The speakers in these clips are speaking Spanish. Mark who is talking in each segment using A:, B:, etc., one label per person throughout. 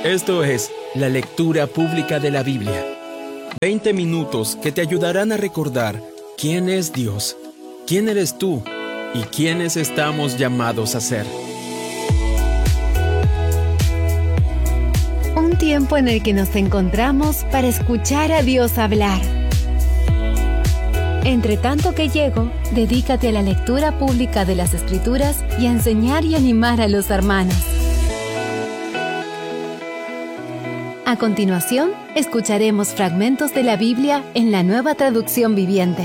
A: Esto es la lectura pública de la Biblia. 20 minutos que te ayudarán a recordar quién es Dios, quién eres tú y quiénes estamos llamados a ser.
B: Un tiempo en el que nos encontramos para escuchar a Dios hablar. Entre tanto que llego, dedícate a la lectura pública de las Escrituras y a enseñar y animar a los hermanos. A continuación, escucharemos fragmentos de la Biblia en la Nueva Traducción Viviente.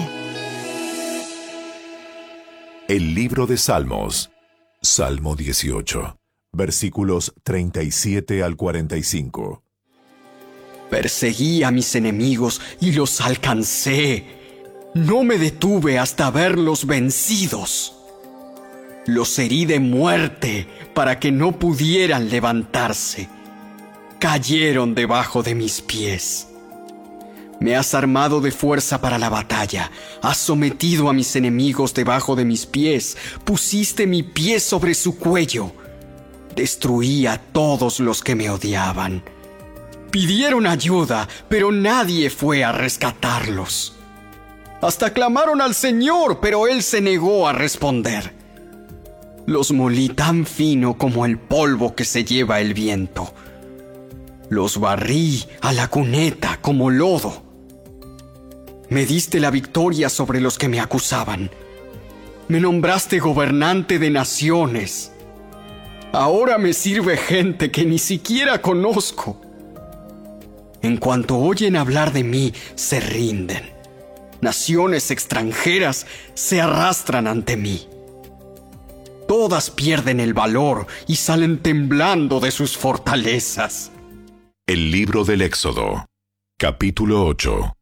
C: El libro de Salmos, Salmo 18, versículos 37 al 45.
D: Perseguí a mis enemigos y los alcancé. No me detuve hasta verlos vencidos. Los herí de muerte para que no pudieran levantarse. Cayeron debajo de mis pies. Me has armado de fuerza para la batalla. Has sometido a mis enemigos debajo de mis pies. Pusiste mi pie sobre su cuello. Destruí a todos los que me odiaban. Pidieron ayuda, pero nadie fue a rescatarlos. Hasta clamaron al Señor, pero Él se negó a responder. Los molí tan fino como el polvo que se lleva el viento. Los barrí a la cuneta como lodo. Me diste la victoria sobre los que me acusaban. Me nombraste gobernante de naciones. Ahora me sirve gente que ni siquiera conozco. En cuanto oyen hablar de mí, se rinden. Naciones extranjeras se arrastran ante mí. Todas pierden el valor y salen temblando de sus fortalezas.
C: El libro del Éxodo, capítulo 8.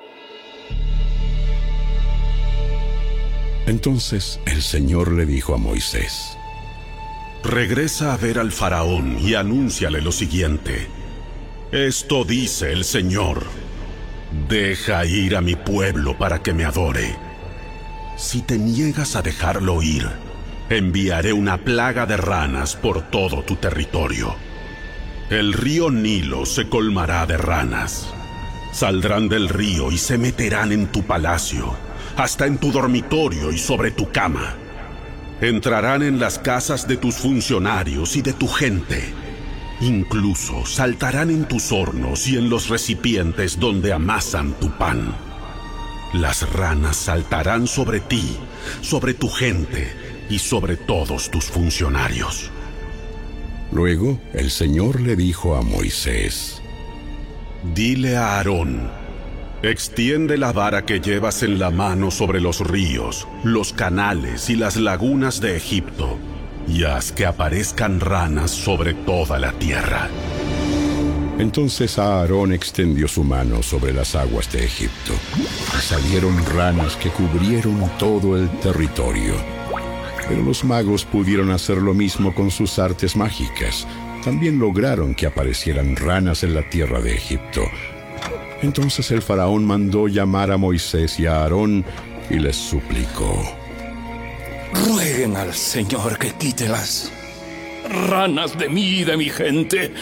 E: Entonces el Señor le dijo a Moisés:
F: Regresa a ver al faraón y anúnciale lo siguiente. Esto dice el Señor: deja ir a mi pueblo para que me adore. Si te niegas a dejarlo ir, enviaré una plaga de ranas por todo tu territorio. El río Nilo se colmará de ranas. Saldrán del río y se meterán en tu palacio, hasta en tu dormitorio y sobre tu cama. Entrarán en las casas de tus funcionarios y de tu gente. Incluso saltarán en tus hornos y en los recipientes donde amasan tu pan. Las ranas saltarán sobre ti, sobre tu gente y sobre todos tus funcionarios.
E: Luego el Señor le dijo a Moisés:
F: Dile a Aarón: extiende la vara que llevas en la mano sobre los ríos, los canales y las lagunas de Egipto, y haz que aparezcan ranas sobre toda la tierra.
E: Entonces Aarón extendió su mano sobre las aguas de Egipto, y salieron ranas que cubrieron todo el territorio. Pero los magos pudieron hacer lo mismo con sus artes mágicas. También lograron que aparecieran ranas en la tierra de Egipto. Entonces el faraón mandó llamar a Moisés y a Aarón y les suplicó:
G: rueguen al Señor que quite las ranas de mí y de mi gente.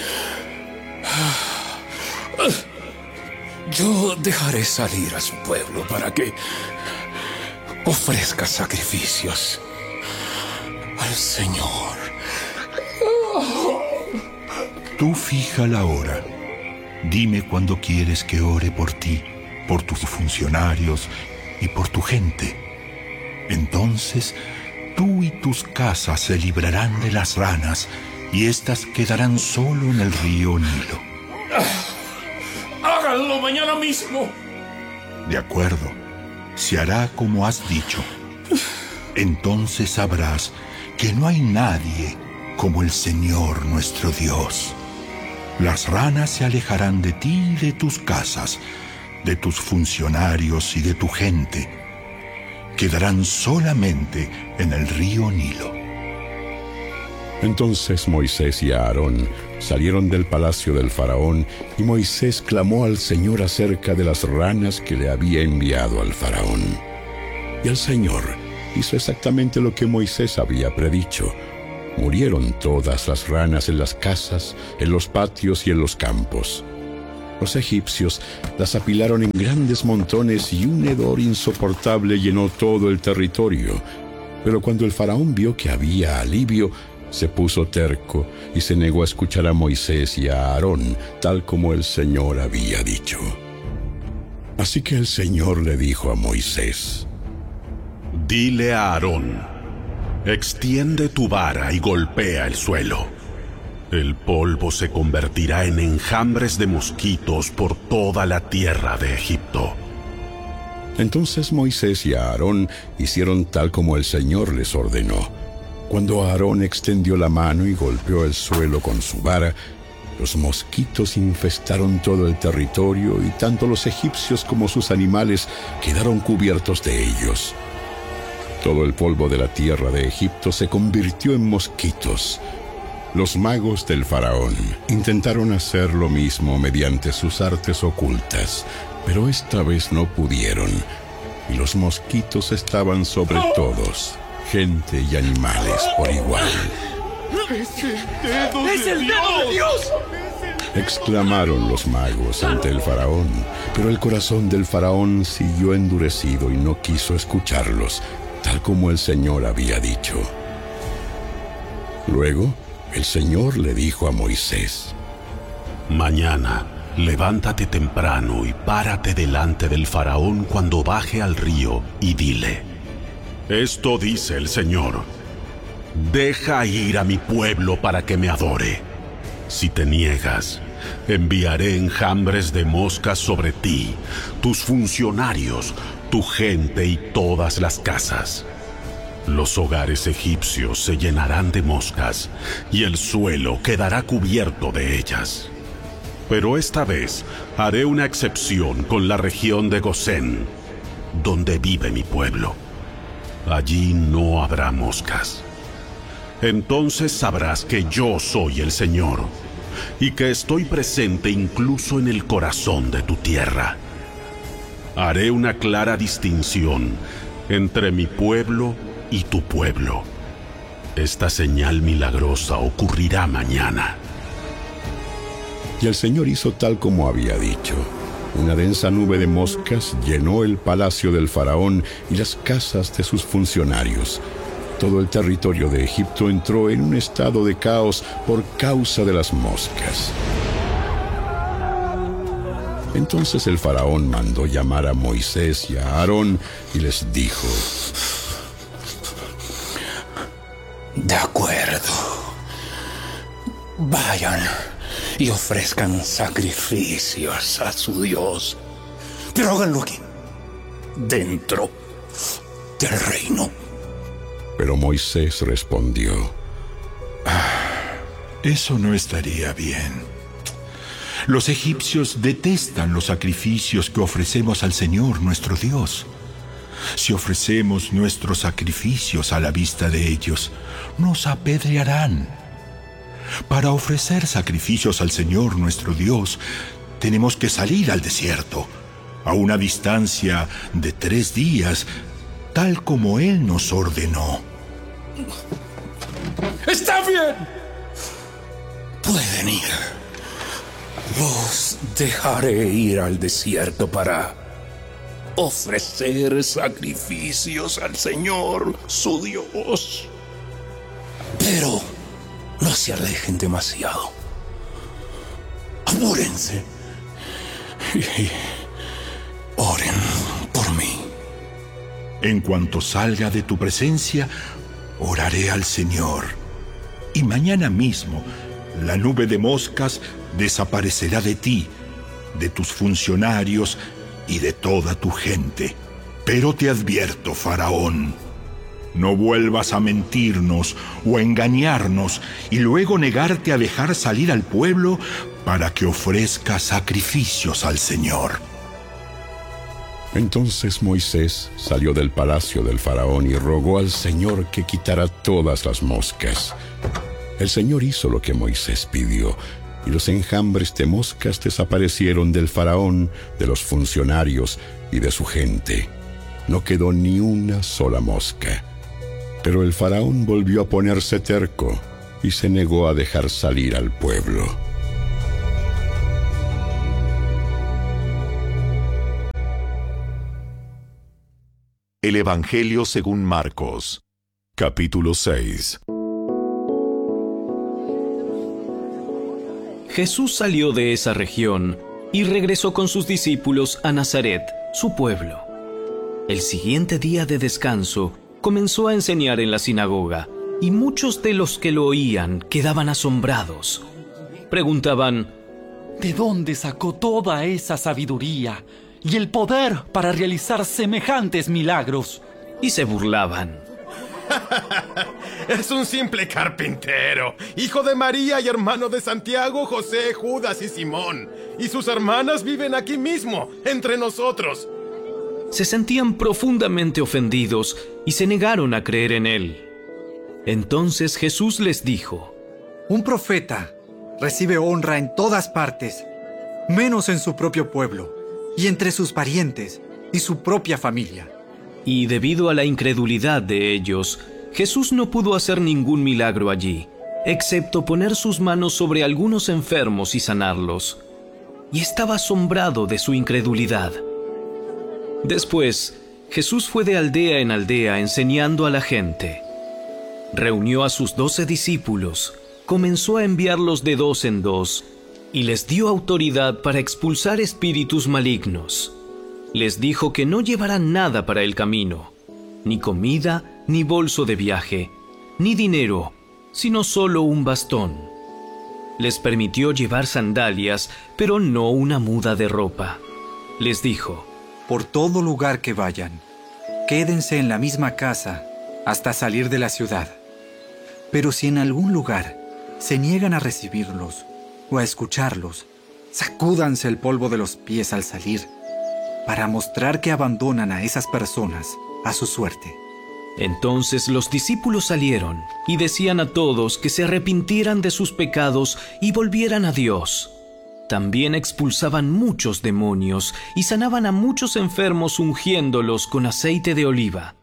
G: Yo dejaré salir a su pueblo para que ofrezca sacrificios al Señor.
H: Tú fija la hora. Dime cuándo quieres que ore por ti, por tus funcionarios y por tu gente. Entonces, tú y tus casas se librarán de las ranas y éstas quedarán solo en el río Nilo.
G: ¡Háganlo mañana mismo!
H: De acuerdo, se hará como has dicho. Entonces sabrás que no hay nadie como el Señor nuestro Dios. Las ranas se alejarán de ti y de tus casas, de tus funcionarios y de tu gente. Quedarán solamente en el río Nilo.
E: Entonces Moisés y Aarón salieron del palacio del faraón, y Moisés clamó al Señor acerca de las ranas que le había enviado al faraón. Y el Señor hizo exactamente lo que Moisés había predicho. Murieron todas las ranas en las casas, en los patios y en los campos. Los egipcios las apilaron en grandes montones y un hedor insoportable llenó todo el territorio. Pero cuando el faraón vio que había alivio, se puso terco y se negó a escuchar a Moisés y a Aarón, tal como el Señor había dicho. Así que el Señor le dijo a Moisés:
F: Dile a Aarón, extiende tu vara y golpea el suelo. El polvo se convertirá en enjambres de mosquitos por toda la tierra de Egipto.
E: Entonces Moisés y Aarón hicieron tal como el Señor les ordenó. Cuando Aarón extendió la mano y golpeó el suelo con su vara, los mosquitos infestaron todo el territorio y tanto los egipcios como sus animales quedaron cubiertos de ellos. Todo el polvo de la tierra de Egipto se convirtió en mosquitos. Los magos del faraón intentaron hacer lo mismo mediante sus artes ocultas, pero esta vez no pudieron, y los mosquitos estaban sobre todos, gente y animales por igual.
G: ¡Es el dedo de Dios!
E: Exclamaron los magos ante el faraón, pero el corazón del faraón siguió endurecido y no quiso escucharlos, tal como el Señor había dicho. Luego, el Señor le dijo a Moisés:
F: Mañana, levántate temprano y párate delante del faraón cuando baje al río y dile: Esto dice el Señor, deja ir a mi pueblo para que me adore. Si te niegas, enviaré enjambres de moscas sobre ti, tus funcionarios, tu gente y todas las casas. Los hogares egipcios se llenarán de moscas y el suelo quedará cubierto de ellas. Pero esta vez haré una excepción con la región de Gosén, donde vive mi pueblo. Allí no habrá moscas. Entonces sabrás que yo soy el Señor y que estoy presente incluso en el corazón de tu tierra. Haré una clara distinción entre mi pueblo y tu pueblo. Esta señal milagrosa ocurrirá mañana.
E: Y el Señor hizo tal como había dicho. Una densa nube de moscas llenó el palacio del faraón y las casas de sus funcionarios. Todo el territorio de Egipto entró en un estado de caos por causa de las moscas. Entonces el faraón mandó llamar a Moisés y a Aarón y les dijo:
G: De acuerdo. Vayan y ofrezcan sacrificios a su Dios. Pero háganlo aquí, dentro del reino.
E: Pero Moisés respondió:
H: Eso no estaría bien. Los egipcios detestan los sacrificios que ofrecemos al Señor nuestro Dios. Si ofrecemos nuestros sacrificios a la vista de ellos, nos apedrearán. Para ofrecer sacrificios al Señor nuestro Dios, tenemos que salir al desierto, a una distancia de 3 días, tal como Él nos ordenó.
G: ¡Está bien! Pueden ir. Los dejaré ir al desierto para ofrecer sacrificios al Señor, su Dios. Pero no se alejen demasiado. Apúrense y oren por mí.
H: En cuanto salga de tu presencia, oraré al Señor. Y mañana mismo, la nube de moscas desaparecerá de ti, de tus funcionarios y de toda tu gente. Pero te advierto, Faraón, no vuelvas a mentirnos o a engañarnos y luego negarte a dejar salir al pueblo para que ofrezca sacrificios al Señor.
E: Entonces Moisés salió del palacio del faraón y rogó al Señor que quitara todas las moscas. El Señor hizo lo que Moisés pidió, y los enjambres de moscas desaparecieron del faraón, de los funcionarios y de su gente. No quedó ni una sola mosca. Pero el faraón volvió a ponerse terco y se negó a dejar salir al pueblo.
C: El Evangelio según Marcos, capítulo 6.
I: Jesús salió de esa región y regresó con sus discípulos a Nazaret, su pueblo. El siguiente día de descanso comenzó a enseñar en la sinagoga, y muchos de los que lo oían quedaban asombrados. Preguntaban:
J: ¿de dónde sacó toda esa sabiduría y el poder para realizar semejantes milagros?
I: Y se burlaban.
K: Es un simple carpintero, hijo de María y hermano de Santiago, José, Judas y Simón. Y sus hermanas viven aquí mismo, entre nosotros.
I: Se sentían profundamente ofendidos y se negaron a creer en él. Entonces Jesús les dijo:
L: un profeta recibe honra en todas partes, menos en su propio pueblo, y entre sus parientes y su propia familia.
I: Y debido a la incredulidad de ellos, Jesús no pudo hacer ningún milagro allí, excepto poner sus manos sobre algunos enfermos y sanarlos. Y estaba asombrado de su incredulidad. Después, Jesús fue de aldea en aldea enseñando a la gente. Reunió a sus 12 discípulos, comenzó a enviarlos de 2 en 2, y les dio autoridad para expulsar espíritus malignos. Les dijo que no llevaran nada para el camino, ni comida, ni bolso de viaje, ni dinero, sino solo un bastón. Les permitió llevar sandalias, pero no una muda de ropa. Les dijo:
L: por todo lugar que vayan, quédense en la misma casa hasta salir de la ciudad. Pero si en algún lugar se niegan a recibirlos o a escucharlos, sacúdanse el polvo de los pies al salir, para mostrar que abandonan a esas personas a su suerte.
I: Entonces los discípulos salieron y decían a todos que se arrepintieran de sus pecados y volvieran a Dios. También expulsaban muchos demonios y sanaban a muchos enfermos ungiéndolos con aceite de oliva.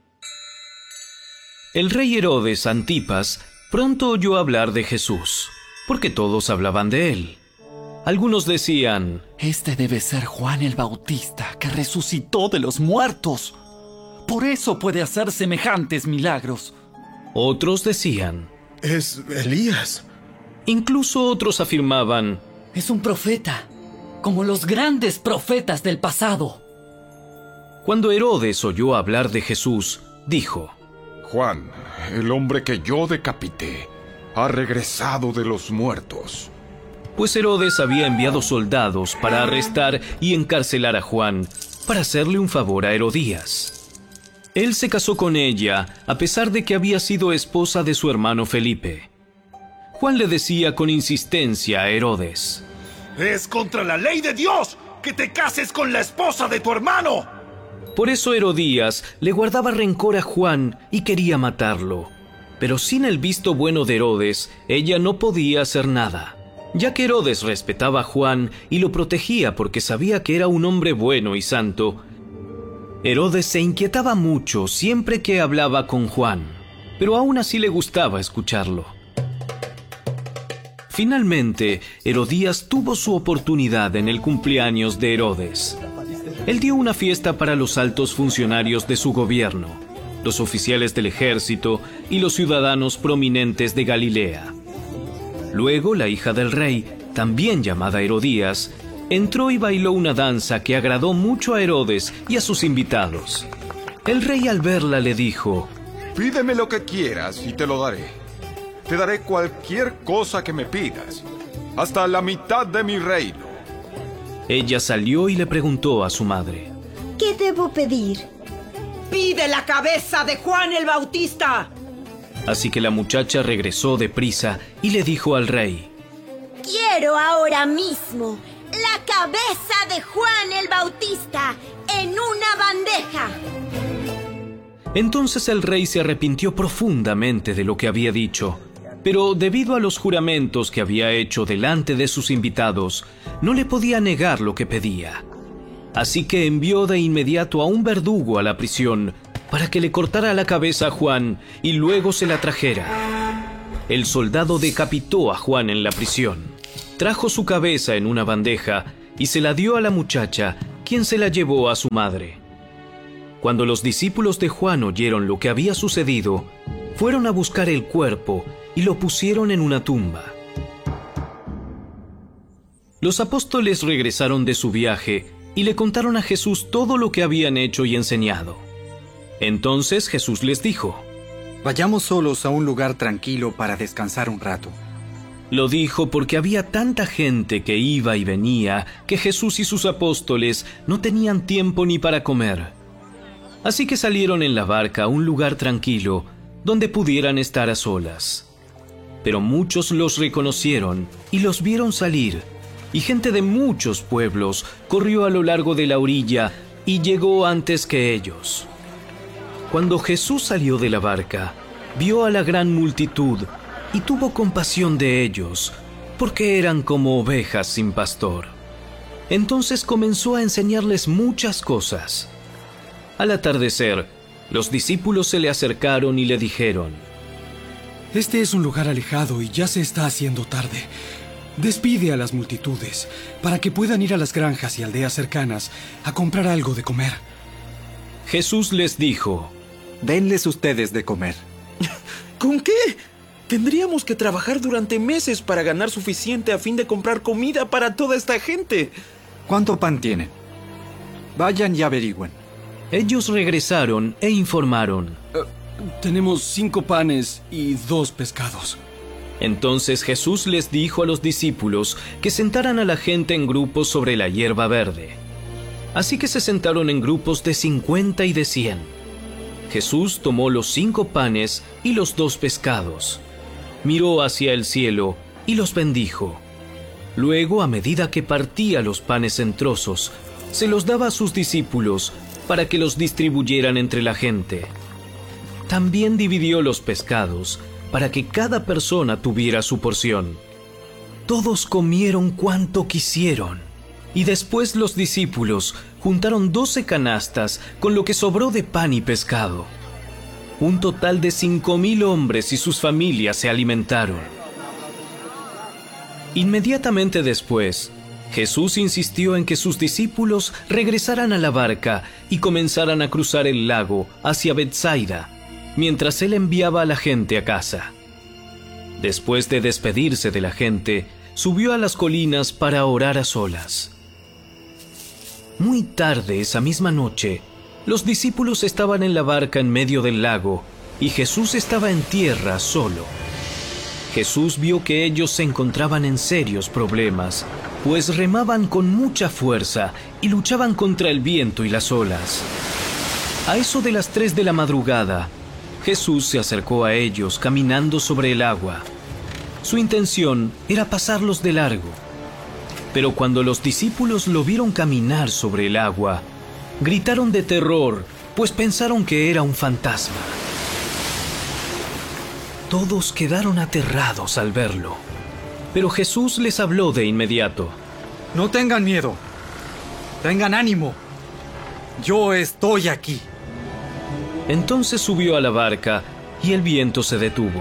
I: El rey Herodes Antipas pronto oyó hablar de Jesús, porque todos hablaban de él. Algunos decían:
J: este debe ser Juan el Bautista, que resucitó de los muertos. Por eso puede hacer semejantes milagros.
I: Otros decían:
K: es Elías.
I: Incluso otros afirmaban:
J: es un profeta, como los grandes profetas del pasado.
I: Cuando Herodes oyó hablar de Jesús, dijo:
M: Juan, el hombre que yo decapité, ha regresado de los muertos.
I: Pues Herodes había enviado soldados para arrestar y encarcelar a Juan, para hacerle un favor a Herodías. Él se casó con ella, a pesar de que había sido esposa de su hermano Felipe. Juan le decía con insistencia a Herodes:
N: ¡es contra la ley de Dios que te cases con la esposa de tu hermano!
I: Por eso Herodías le guardaba rencor a Juan y quería matarlo. Pero sin el visto bueno de Herodes, ella no podía hacer nada, ya que Herodes respetaba a Juan y lo protegía porque sabía que era un hombre bueno y santo. Herodes se inquietaba mucho siempre que hablaba con Juan, pero aún así le gustaba escucharlo. Finalmente, Herodías tuvo su oportunidad en el cumpleaños de Herodes. Él dio una fiesta para los altos funcionarios de su gobierno, los oficiales del ejército y los ciudadanos prominentes de Galilea. Luego, la hija del rey, también llamada Herodías, entró y bailó una danza que agradó mucho a Herodes y a sus invitados. El rey al verla le dijo:
M: pídeme lo que quieras y te lo daré. Te daré cualquier cosa que me pidas, hasta la mitad de mi reino.
I: Ella salió y le preguntó a su madre:
O: ¿qué debo pedir?
P: ¡Pide la cabeza de Juan el Bautista!
I: Así que la muchacha regresó deprisa y le dijo al rey:
O: quiero ahora mismo la cabeza de Juan el Bautista en una bandeja.
I: Entonces el rey se arrepintió profundamente de lo que había dicho, pero debido a los juramentos que había hecho delante de sus invitados, no le podía negar lo que pedía. Así que envió de inmediato a un verdugo a la prisión para que le cortara la cabeza a Juan y luego se la trajera. El soldado decapitó a Juan en la prisión, trajo su cabeza en una bandeja y se la dio a la muchacha, quien se la llevó a su madre. Cuando los discípulos de Juan oyeron lo que había sucedido, fueron a buscar el cuerpo y lo pusieron en una tumba. Los apóstoles regresaron de su viaje y le contaron a Jesús todo lo que habían hecho y enseñado. Entonces Jesús les dijo:
L: Vayamos solos a un lugar tranquilo para descansar un rato.
I: Lo dijo porque había tanta gente que iba y venía que Jesús y sus apóstoles no tenían tiempo ni para comer. Así que salieron en la barca a un lugar tranquilo donde pudieran estar a solas. Pero muchos los reconocieron y los vieron salir, y gente de muchos pueblos corrió a lo largo de la orilla y llegó antes que ellos. Cuando Jesús salió de la barca, vio a la gran multitud y tuvo compasión de ellos, porque eran como ovejas sin pastor. Entonces comenzó a enseñarles muchas cosas. Al atardecer, los discípulos se le acercaron y le dijeron:
Q: Este es un lugar alejado y ya se está haciendo tarde. Despide a las multitudes para que puedan ir a las granjas y aldeas cercanas a comprar algo de comer.
I: Jesús les dijo:
L: Denles ustedes de comer.
A: ¿Con qué? Tendríamos que trabajar durante meses para ganar suficiente a fin de comprar comida para toda esta gente.
L: ¿Cuánto pan tienen? Vayan y averigüen.
I: Ellos regresaron e informaron:
Q: Tenemos 5 panes y 2 pescados.
I: Entonces Jesús les dijo a los discípulos que sentaran a la gente en grupos sobre la hierba verde. Así que se sentaron en grupos de 50 y de 100. Jesús tomó los 5 panes y los 2 pescados, miró hacia el cielo y los bendijo. Luego, a medida que partía los panes en trozos, se los daba a sus discípulos para que los distribuyeran entre la gente. También dividió los pescados para que cada persona tuviera su porción. Todos comieron cuanto quisieron, y después los discípulos juntaron 12 canastas con lo que sobró de pan y pescado. Un total de 5,000 hombres y sus familias se alimentaron. Inmediatamente después, Jesús insistió en que sus discípulos regresaran a la barca y comenzaran a cruzar el lago hacia Betsaida, mientras él enviaba a la gente a casa. Después de despedirse de la gente, subió a las colinas para orar a solas. Muy tarde esa misma noche, los discípulos estaban en la barca en medio del lago y Jesús estaba en tierra solo. Jesús vio que ellos se encontraban en serios problemas, pues remaban con mucha fuerza y luchaban contra el viento y las olas. A eso de las 3 de la madrugada, Jesús se acercó a ellos caminando sobre el agua. Su intención era pasarlos de largo. Pero cuando los discípulos lo vieron caminar sobre el agua, gritaron de terror, pues pensaron que era un fantasma. Todos quedaron aterrados al verlo, pero Jesús les habló de inmediato.
L: No tengan miedo. Tengan ánimo. Yo estoy aquí.
I: Entonces subió a la barca y el viento se detuvo.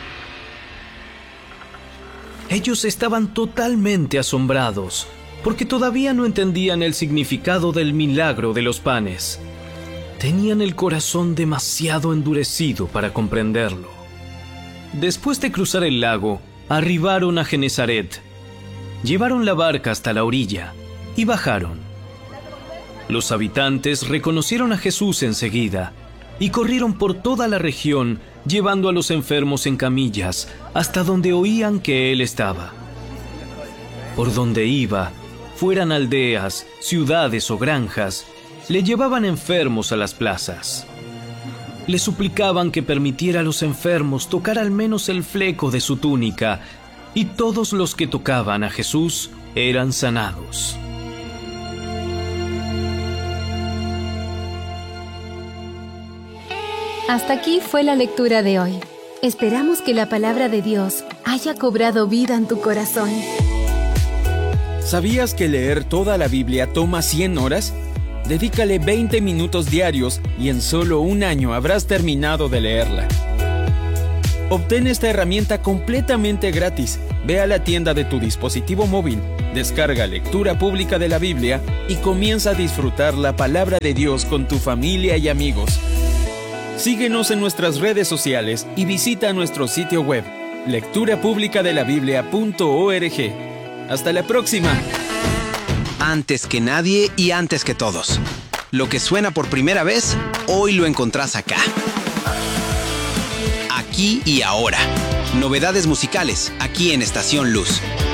I: Ellos estaban totalmente asombrados, porque todavía no entendían el significado del milagro de los panes. Tenían el corazón demasiado endurecido para comprenderlo. Después de cruzar el lago, arribaron a Genesaret. Llevaron la barca hasta la orilla y bajaron. Los habitantes reconocieron a Jesús enseguida y corrieron por toda la región llevando a los enfermos en camillas hasta donde oían que él estaba. Por donde iba, fueran aldeas, ciudades o granjas, le llevaban enfermos a las plazas. Le suplicaban que permitiera a los enfermos tocar al menos el fleco de su túnica, y todos los que tocaban a Jesús eran sanados.
B: Hasta aquí fue la lectura de hoy. Esperamos que la palabra de Dios haya cobrado vida en tu corazón.
A: ¿Sabías que leer toda la Biblia toma 100 horas? Dedícale 20 minutos diarios y en solo un año habrás terminado de leerla. Obtén esta herramienta completamente gratis. Ve a la tienda de tu dispositivo móvil, descarga Lectura Pública de la Biblia y comienza a disfrutar la palabra de Dios con tu familia y amigos. Síguenos en nuestras redes sociales y visita nuestro sitio web, lecturapublicadelabiblia.org. ¡Hasta la próxima!
R: Antes que nadie y antes que todos. Lo que suena por primera vez, hoy lo encontrás acá. Aquí y ahora. Novedades musicales, aquí en Estación Luz.